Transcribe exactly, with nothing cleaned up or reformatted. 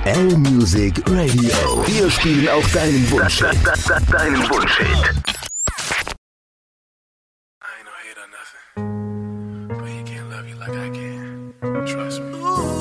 L-Music Radio. Wir spielen auch deinen Wunsch. Da, da, da, deinen Wunsch-Hit. I ain't no hate or nothing, but he can't love you like I can. Trust me.